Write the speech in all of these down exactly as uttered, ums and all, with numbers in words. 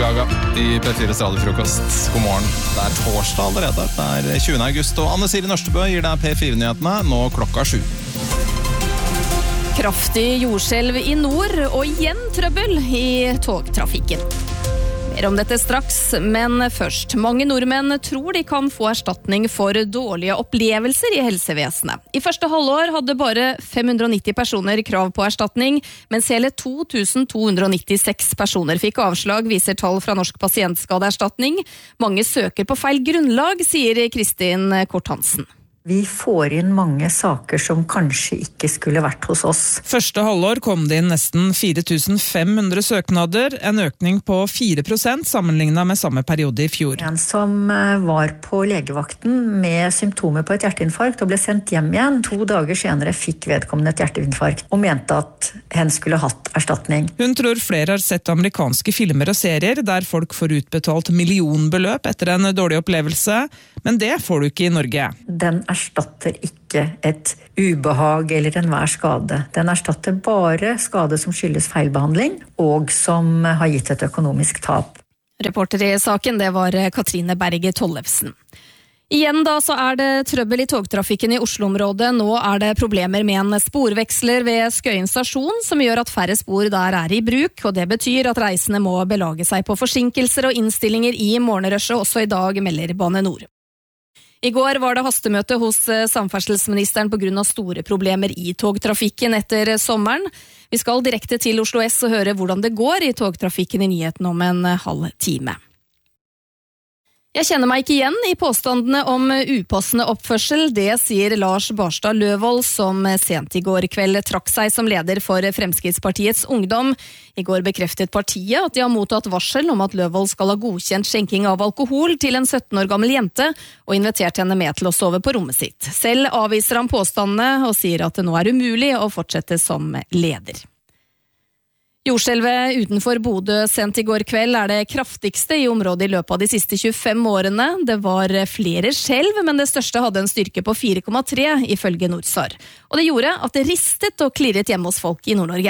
Gaga i P fire radiofrokost. God morgen. Det er torsdag allerede. Det er tjuende august, og Anne Siri Nørstebø gir deg P fire-nyhetene nå klokka sju. Kraftig jordskjelv i nord, og igjen trøbbel i togtrafikken. Mer om dette straks, men først. Mange nordmenn tror de kan få erstatning for dårlige opplevelser i helsevesenet. I første halvår hadde bare fem hundre og nitti personer krav på erstatning, mens hele to tusen to hundre og nittiseks personer fikk avslag, viser tall fra Norsk pasientskadeerstatning. Mange søker på feil grunnlag, sier Kristin Kort-Hansen. Vi får inn mange saker som kanskje ikke skulle vært hos oss. Første halvår kom det inn nesten fire tusen fem hundre søknader, en økning på fire prosent sammenlignet med samme periode i fjor. En som var på legevakten med symptomer på et hjerteinfarkt og ble sendt hjem igjen. To dager senere fikk vedkommende et hjerteinfarkt og mente at hen skulle hatt erstatning. Hun tror flere har sett amerikanske filmer og serier der folk får utbetalt millionbeløp etter en dårlig opplevelse, men det får du ikke i Norge. Den erstatter ikke et ubehag eller enhver skade. Den erstatter bare skade som skyldes feilbehandling og som har gitt et økonomisk tap. Reporter i saken, det var Katrine Berge Tollefsen. Igjen da så er det trøbbel i togtrafikken i Oslo-området. Nå er det problemer med en sporveksler ved Skøyen stasjon, som gjør at færre spor der er i bruk, og det betyr at reisende må belage seg på forsinkelser og innstillinger i morgenrushet også i dag, melder Bane Nor. I går var det hastemøte hos samferdselsministeren på grunn av store problemer i togtrafikken etter sommeren. Vi skal direkte til Oslo S og høre hvordan det går i togtrafikken i nyheten om en halv time. Jeg kjenner meg ikke igjen i påstandene om upassende oppførsel, det sier Lars Barstad Løvold, som sent i går kveld trakk seg som leder for Fremskrittspartiets ungdom. I går bekreftet partiet at de har mottatt varsel om at Løvold skal ha godkjent skjenking av alkohol til en sytten år gammel jente, og invitert henne med til å sove på rommet sitt. Selv avviser han påstandene og sier at det nå er umulig å fortsette som leder. Jordskjelvet utenfor Bodø sent i går kveld er det kraftigste i området i løpet av de siste tjuefem årene. Det var flere skjelv, men det største hadde en styrke på fire komma tre ifølge Nordsar. Og det gjorde at det ristet og klirret hjemme hos folk i Nord-Norge.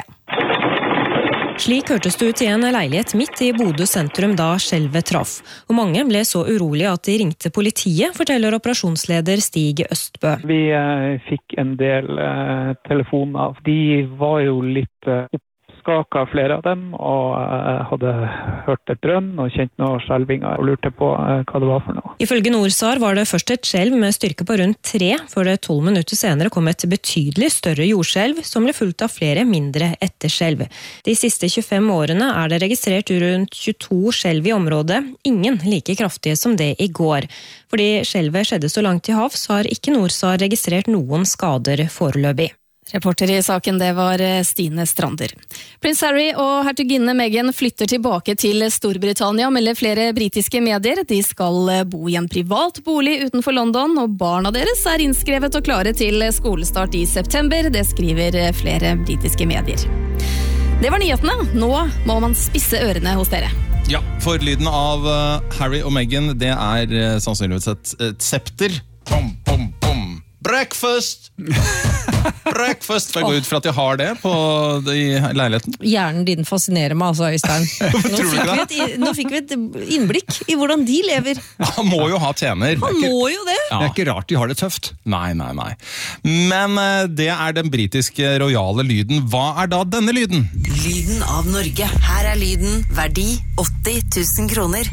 Slik hørtes det ut i en leilighet midt i Bodø sentrum da skjelvet traff. Og mange ble så urolige at de ringte politiet, forteller operasjonsleder Stig Østbø. Vi eh, fikk en del eh, telefoner. De var jo litt eh, skaka flere av dem, og uh, hadde hørt et drønn og kjent noe skjelvinger og lurte på uh, hva det var for noe. Ifølge Nordsar var det først et skjelv med styrke på rundt tre, før det tolv minutter senere kom et betydelig større jordskjelv, som ble fulgt av flere mindre etterskjelv. De siste tjuefem årene er det registrert rundt tjueto skjelv i området, ingen like kraftige som det i går. Fordi skjelvet skjedde så langt til havs, har ikke Nordsar registrert noen skader foreløpig. Reporter i saken, det var Stine Strander. Prins Harry og hertuginne Meghan flytter tilbake til Storbritannia, melder flere britiske medier. De skal bo i en privat bolig utenfor London, og barna deres er innskrevet og klare til skolestart i september. Det skriver flere britiske medier. Det var nyhetene. Nå må man spisse ørene hos dere. Ja, for lyden av Harry og Meghan, det er sannsynligvis et, et septer. Bom, bom, bom. Breakfast! Breakfast! For jeg går ut fra at de har det på, i leiligheten. Hjernen din fascinerer meg, altså, Øystein. Nå fikk, vi et, nå fikk vi et innblikk i hvordan de lever. Han må jo ha tjener. Han må jo det. Ja. Det er ikke rart de har det tøft. Nei, nei, nei. Men det er den britiske royale lyden. Hva er da denne lyden? Lyden av Norge. Her er lyden. Verdi åtti tusen kroner.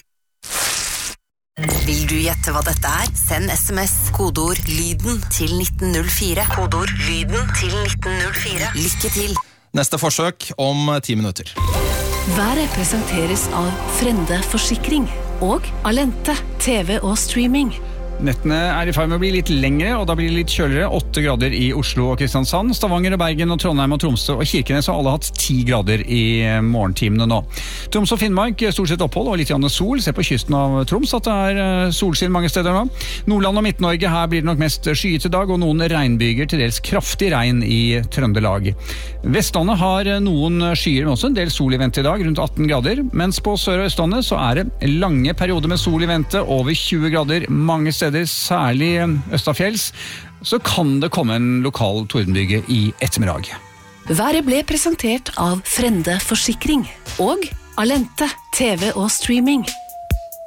Vil du gjette hva dette er? Send sms kodeord lyden til nitten null fire. Kodeord lyden til nitten null fire. Lykke til! Neste forsøk om ti minutter. Været presenteres av Frende Forsikring og Alente T V og streaming. Nettene er i ferd med å bli litt lengre, og da blir det litt kjøligere. Åtte grader i Oslo og Kristiansand, Stavanger og Bergen og Trondheim og Tromsø og Kirkenes har alle hatt ti grader i morgentimene nå. Troms og Finnmark, stort sett opphold og litt grann sol. Se på kysten av Troms at det er solskinn mange steder nå. Nordland og Midt-Norge, her blir det nok mest skyet i dag, og noen regnbyger, til dels kraftig regn i Trøndelag. Vestlandet har noen skyer, men også en del sol i vente i dag, rundt atten grader, mens på Sør- og Østlandet så er det lange perioder med sol i vente, over tjue grader mange steder. Særlig østafjells, så kan det komme en lokal tordenbyge i ettermiddag. Været ble presentert av Frende Forsikring og Alente, T V og streaming.